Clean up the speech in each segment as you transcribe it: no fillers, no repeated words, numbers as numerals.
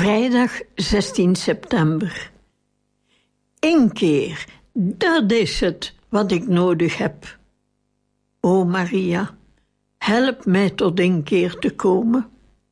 Vrijdag 16 september. Inkeer, dat is het wat ik nodig heb. O Maria, help mij tot inkeer te komen.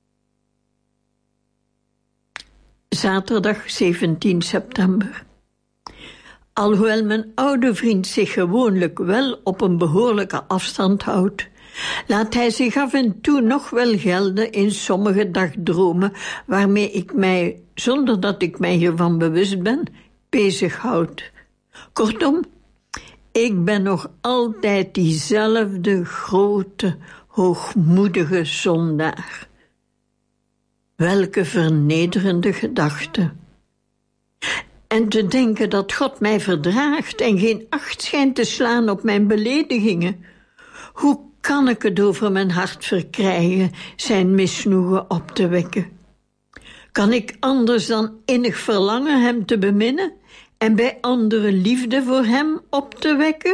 Zaterdag 17 september. Alhoewel mijn oude vriend zich gewoonlijk wel op een behoorlijke afstand houdt, laat hij zich af en toe nog wel gelden in sommige dagdromen waarmee ik mij, zonder dat ik mij hiervan bewust ben, bezighoud. Kortom, ik ben nog altijd diezelfde grote, hoogmoedige zondaar. Welke vernederende gedachte. En te denken dat God mij verdraagt en geen acht schijnt te slaan op mijn beledigingen. Hoe kan ik het over mijn hart verkrijgen zijn misnoegen op te wekken? Kan ik anders dan innig verlangen hem te beminnen en bij anderen liefde voor hem op te wekken?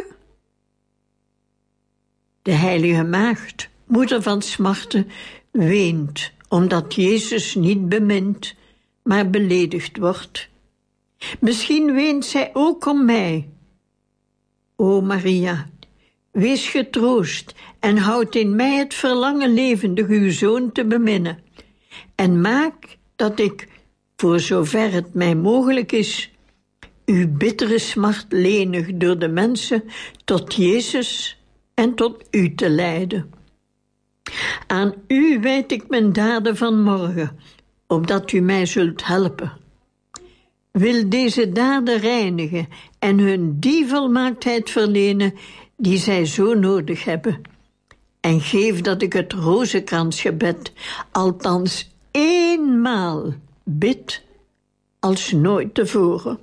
De heilige maagd, moeder van smarten, weent omdat Jezus niet bemint, maar beledigd wordt. Misschien weent zij ook om mij. O Maria, wees getroost en houd in mij het verlangen levendig uw zoon te beminnen. En maak dat ik, voor zover het mij mogelijk is, uw bittere smart lenig door de mensen tot Jezus en tot u te leiden. Aan u wijd ik mijn daden van morgen, opdat u mij zult helpen. Wil deze daden reinigen en hun die volmaaktheid verlenen die zij zo nodig hebben. En geef dat ik het rozenkransgebed althans eenmaal bid als nooit tevoren.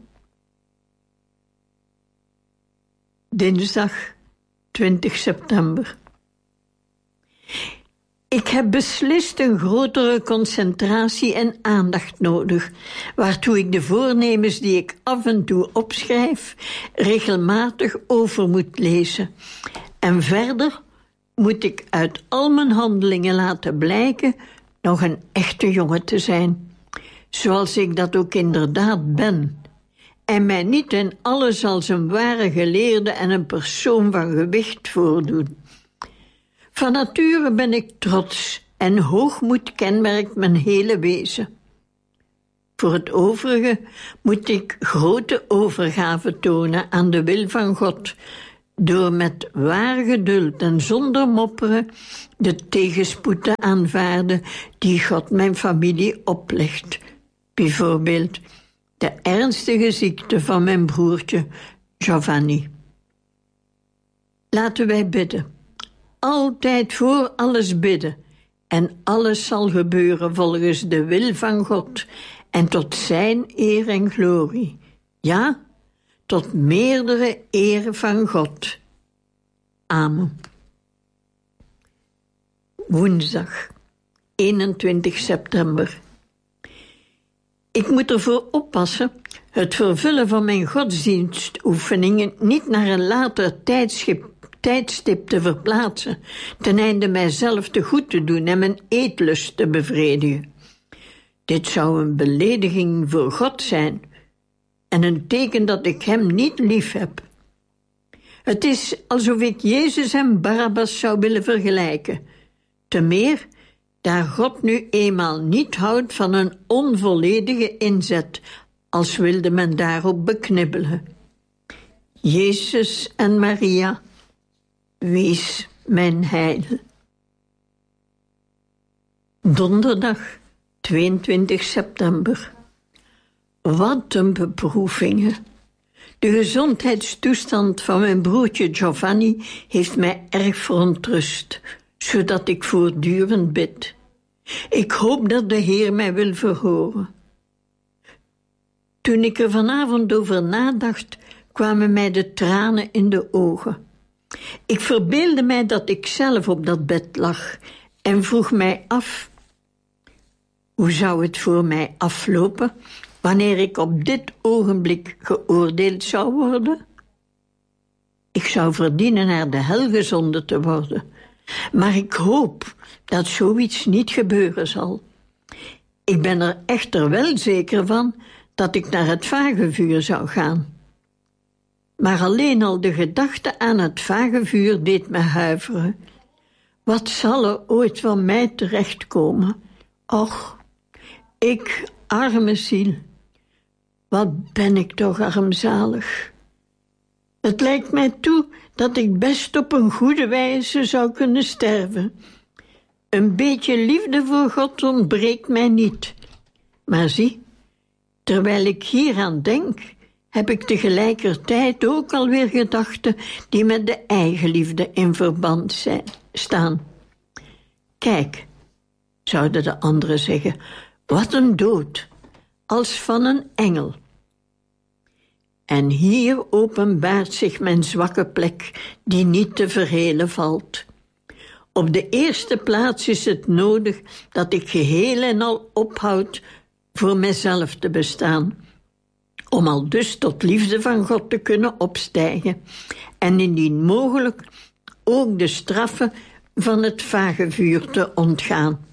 Dinsdag 20 september. Ik heb beslist een grotere concentratie en aandacht nodig, waartoe ik de voornemens die ik af en toe opschrijf regelmatig over moet lezen. En verder moet ik uit al mijn handelingen laten blijken nog een echte jongen te zijn, zoals ik dat ook inderdaad ben, en mij niet in alles als een ware geleerde en een persoon van gewicht voordoen. Van nature ben ik trots en hoogmoed kenmerkt mijn hele wezen. Voor het overige moet ik grote overgave tonen aan de wil van God, door met waar geduld en zonder mopperen de tegenspoed te aanvaarden die God mijn familie oplegt. Bijvoorbeeld de ernstige ziekte van mijn broertje Giovanni. Laten wij bidden. Altijd voor alles bidden. En alles zal gebeuren volgens de wil van God. En tot zijn eer en glorie. Ja, tot meerdere eer van God. Amen. Woensdag, 21 september. Ik moet ervoor oppassen het vervullen van mijn godsdienstoefeningen niet naar een later tijdstip te verplaatsen, ten einde mijzelf te goed te doen en mijn eetlust te bevredigen. Dit zou een belediging voor God zijn en een teken dat ik hem niet lief heb. Het is alsof ik Jezus en Barabbas zou willen vergelijken. Te meer daar God nu eenmaal niet houdt van een onvolledige inzet, als wilde men daarop beknibbelen. Jezus en Maria, wees mijn heil. Donderdag, 22 september. Wat een beproevingen. De gezondheidstoestand van mijn broertje Giovanni heeft mij erg verontrust, zodat ik voortdurend bid. Ik hoop dat de Heer mij wil verhoren. Toen ik er vanavond over nadacht, kwamen mij de tranen in de ogen. Ik verbeeldde mij dat ik zelf op dat bed lag en vroeg mij af: hoe zou het voor mij aflopen wanneer ik op dit ogenblik geoordeeld zou worden? Ik zou verdienen naar de hel gezonden te worden, maar ik hoop dat zoiets niet gebeuren zal. Ik ben er echter wel zeker van dat ik naar het vagevuur zou gaan. Maar alleen al de gedachte aan het vagevuur deed me huiveren. Wat zal er ooit van mij terechtkomen? Och, ik, arme ziel. Wat ben ik toch armzalig. Het lijkt mij toe dat ik best op een goede wijze zou kunnen sterven. Een beetje liefde voor God ontbreekt mij niet. Maar zie, terwijl ik hieraan denk, heb ik tegelijkertijd ook alweer gedachten die met de eigenliefde in verband staan. Kijk, zouden de anderen zeggen, wat een dood, als van een engel. En hier openbaart zich mijn zwakke plek, die niet te verhelen valt. Op de eerste plaats is het nodig dat ik geheel en al ophoud voor mezelf te bestaan, om al dus tot liefde van God te kunnen opstijgen en indien mogelijk ook de straffen van het vagevuur te ontgaan.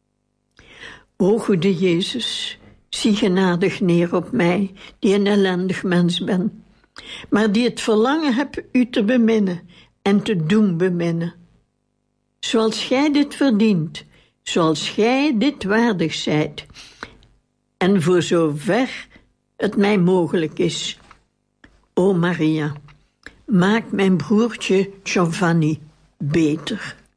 O goede Jezus, zie genadig neer op mij, die een ellendig mens ben, maar die het verlangen heb u te beminnen en te doen beminnen. Zoals gij dit verdient, zoals gij dit waardig zijt, en voor zover het mij mogelijk is. O Maria, maak mijn broertje Giovanni beter.